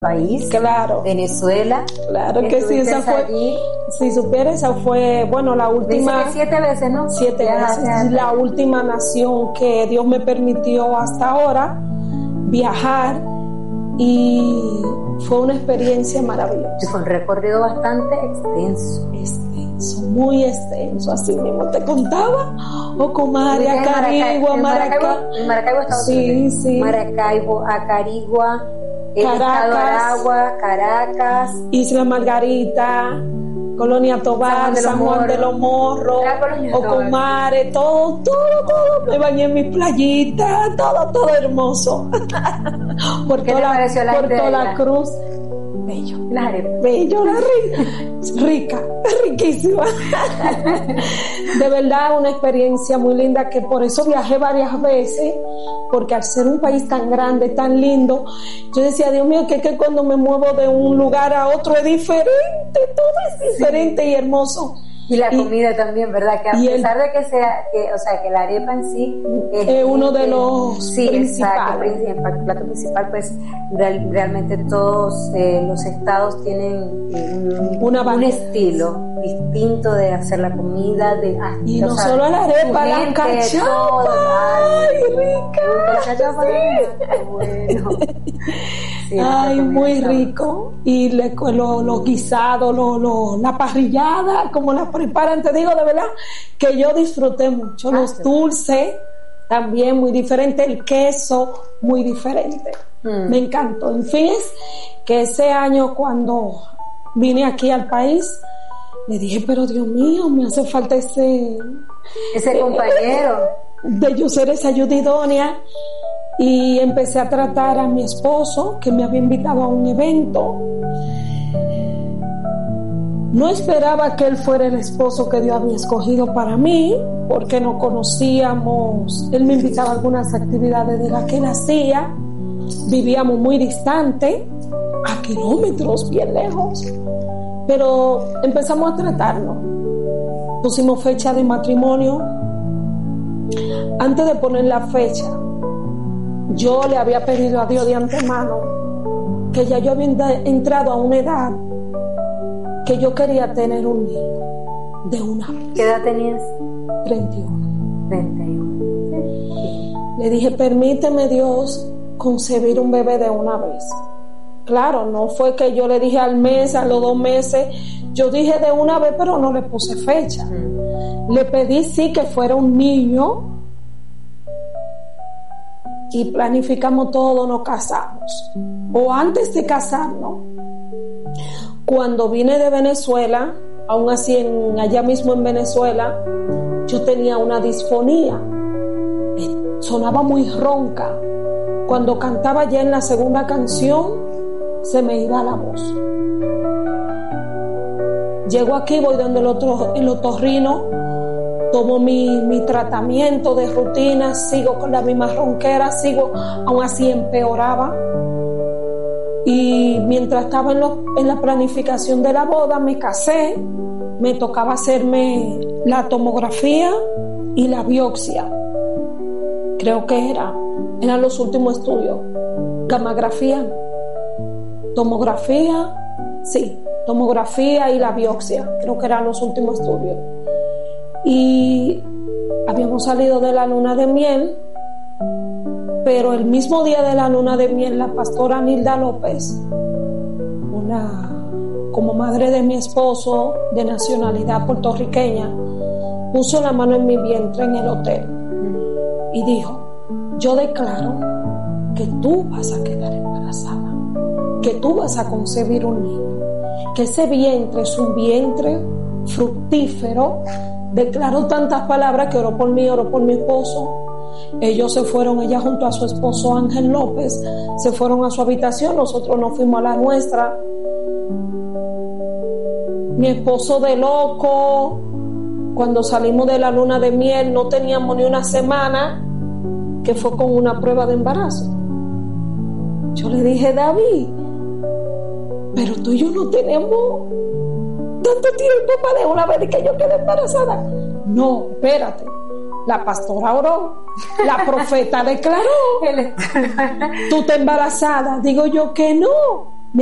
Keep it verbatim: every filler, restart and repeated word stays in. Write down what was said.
país, claro, Venezuela. Claro que sí, esa fue, allí. Si supieras, esa fue, bueno, la última. Siete veces, ¿no? Siete ya, veces. Ya, ya. La última nación que Dios me permitió hasta ahora viajar, y fue una experiencia maravillosa. Y fue un recorrido bastante extenso. Extenso, muy extenso, así mismo te contaba. Ocumare, Acarigua, Maracaibo. En Maracaibo, Estados sí, Unidos. Sí. Maracaibo, Acarigua, el Caracas, estado Aragua, Caracas, Isla Margarita, Colonia Tobar, San Juan de los Morros, Ocumare, todo, todo, todo. Me bañé en mi playita, todo, todo hermoso. Por toda la, la, por toda la, la cruz. Bello. La arepa. Bello, la rica. Rica, riquísima. De verdad, una experiencia muy linda, que por eso viajé varias veces, porque al ser un país tan grande, tan lindo, yo decía, Dios mío, que, que cuando me muevo de un lugar a otro es diferente, todo es diferente, sí. Y hermoso. Y la comida y, también, ¿verdad? Que a pesar el, de que sea, que, o sea, que la arepa en sí es, es uno de los sí, principales. Exacto, el plato principal, pues real, realmente todos eh, los estados tienen eh, Una un estilo distinto de hacer la comida, de y no sea, solo la arepa, la cachapa, ay, rica, la cachapa, sí. Bueno. Sí, ay, muy rico. Y le, lo, lo guisado, lo, lo, la parrillada, como la preparan, te digo de verdad que yo disfruté mucho. Ah, los dulces también muy diferente, el queso muy diferente. Mm. Me encantó. En fin, es que ese año cuando vine aquí al país, le dije, pero Dios mío, me hace falta ese ese eh, compañero de yo ser esa ayuda idónea. Y empecé a tratar a mi esposo, que me había invitado a un evento. No esperaba que él fuera el esposo que Dios había escogido para mí, porque no conocíamos. Él me invitaba a algunas actividades de las que él hacía. Vivíamos muy distante, a kilómetros, bien lejos. Pero empezamos a tratarnos. Pusimos fecha de matrimonio. Antes de poner la fecha, yo le había pedido a Dios de antemano que ya yo había entrado a una edad que yo quería tener un niño de una vez. ¿Qué edad tenías? treinta y uno. treinta y uno. Sí. Le dije, permíteme Dios concebir un bebé de una vez. Claro, no fue que yo le dije al mes, a los dos meses, yo dije de una vez, pero no le puse fecha. Mm. Le pedí sí que fuera un niño. Y planificamos todo, nos casamos. O antes de casarnos, cuando vine de Venezuela, aún así en, allá mismo en Venezuela, yo tenía una disfonía. Sonaba muy ronca. Cuando cantaba ya en la segunda canción, se me iba la voz. Llego aquí, voy donde el, otro, el otorrino, tomo mi, mi tratamiento de rutina, sigo con la misma ronquera, sigo, aún así empeoraba. Y mientras estaba en, lo, en la planificación de la boda, me casé, me tocaba hacerme la tomografía y la biopsia. Creo que era, eran los últimos estudios. Gamografía, tomografía, sí, tomografía y la biopsia, creo que eran los últimos estudios. Y habíamos salido de la luna de miel, pero el mismo día de la luna de miel, la pastora Nilda López, una como madre de mi esposo de nacionalidad puertorriqueña, puso la mano en mi vientre en el hotel y dijo, yo declaro que tú vas a quedar embarazada, que tú vas a concebir un niño, que ese vientre es un vientre fructífero. Declaró tantas palabras que oró por mí, oró por mi esposo. Ellos se fueron, ella junto a su esposo Ángel López, se fueron a su habitación, nosotros nos fuimos a la nuestra. Mi esposo de loco, cuando salimos de la luna de miel, no teníamos ni una semana, que fue con una prueba de embarazo. Yo le dije, David, pero tú y yo no tenemos tanto tiempo para de una vez que yo quedé embarazada. No, espérate. La pastora oró, la profeta declaró, tú estás embarazada. Digo yo que no.